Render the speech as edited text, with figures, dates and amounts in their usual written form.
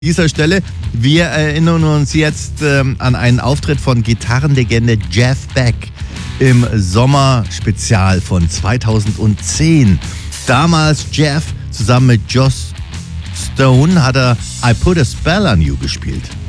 Dieser Stelle, wir erinnern uns jetzt an einen Auftritt von Gitarrenlegende Jeff Beck im Sommerspezial von 2010. Damals Jeff zusammen mit Joss Stone hat er I Put a Spell on You gespielt.